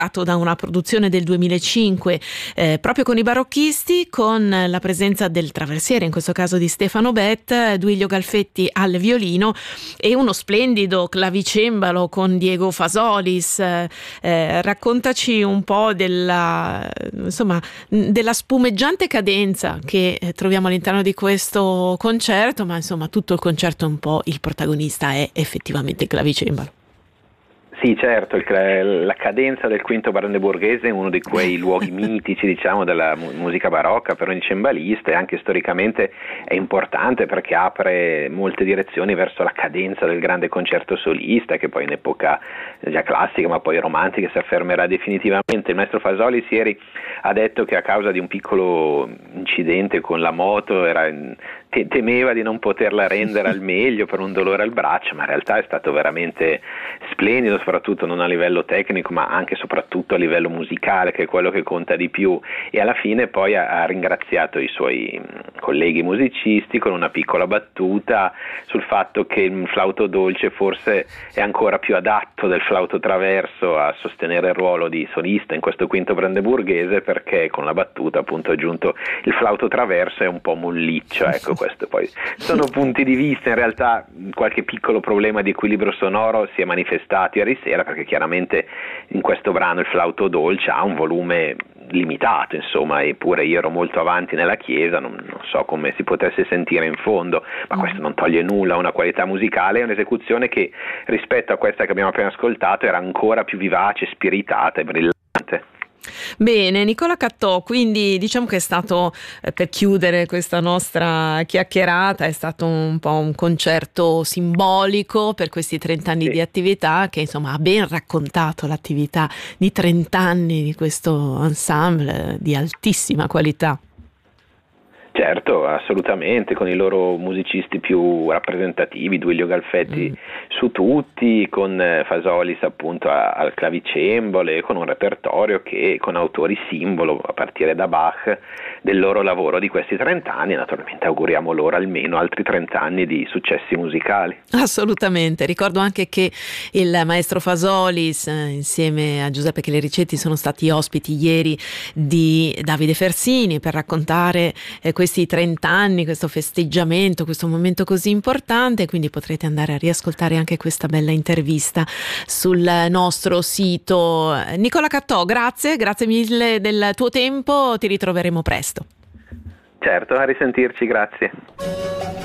da una produzione del 2005 proprio con i barocchisti, con la presenza del traversiere, in questo caso di Stefano Beth, Duilio Galfetti al violino e uno splendido clavicembalo con Diego Fasolis. Raccontaci un po' della spumeggiante cadenza che troviamo all'interno di questo concerto, ma insomma tutto il concerto un po' il protagonista è effettivamente il clavicembalo. Sì, certo, la cadenza del quinto brandeburghese è uno di quei luoghi mitici, diciamo, della musica barocca per ogni cembalista, e anche storicamente è importante perché apre molte direzioni verso la cadenza del grande concerto solista, che poi in epoca già classica ma poi romantica si affermerà definitivamente. Il maestro Fasolis ieri ha detto che a causa di un piccolo incidente con la moto temeva di non poterla rendere al meglio per un dolore al braccio, ma in realtà è stato veramente splendido, soprattutto non a livello tecnico ma anche e soprattutto a livello musicale, che è quello che conta di più, e alla fine poi ha ringraziato i suoi colleghi musicisti con una piccola battuta sul fatto che il flauto dolce forse è ancora più adatto del flauto traverso a sostenere il ruolo di solista in questo quinto brandeburghese, perché con la battuta appunto ha aggiunto il flauto traverso è un po' molliccio, ecco. Questo poi sono punti di vista, in realtà qualche piccolo problema di equilibrio sonoro si è manifestato ieri sera, perché chiaramente in questo brano il flauto dolce ha un volume limitato, insomma, eppure io ero molto avanti nella chiesa, non so come si potesse sentire in fondo, ma questo non toglie nulla a una qualità musicale, è un'esecuzione che rispetto a questa che abbiamo appena ascoltato era ancora più vivace, spiritata e brillante. Bene, Nicola Cattò, quindi diciamo che è stato, per chiudere questa nostra chiacchierata, è stato un po' un concerto simbolico per questi 30 anni di attività, che insomma ha ben raccontato l'attività di 30 anni di questo ensemble di altissima qualità. Certo, assolutamente, con i loro musicisti più rappresentativi, Duilio Galfetti su tutti, con Fasolis appunto al clavicembalo, e con un repertorio che con autori simbolo a partire da Bach del loro lavoro di questi 30 anni. Naturalmente auguriamo loro almeno altri 30 anni di successi musicali. Assolutamente, ricordo anche che il maestro Fasolis insieme a Giuseppe Clericetti sono stati ospiti ieri di Davide Fersini per raccontare questi 30 anni, questo festeggiamento, questo momento così importante, quindi potrete andare a riascoltare anche questa bella intervista sul nostro sito. Nicola Cattò, grazie mille del tuo tempo, ti ritroveremo presto. Certo, a risentirci, grazie.